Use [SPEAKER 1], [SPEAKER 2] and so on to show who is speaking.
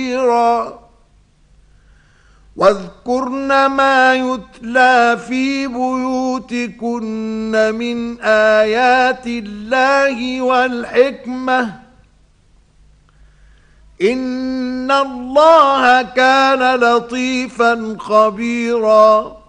[SPEAKER 1] واذكرن ما يتلى في بيوتكن من آيات الله والحكمة إن الله كان لطيفا خبيرا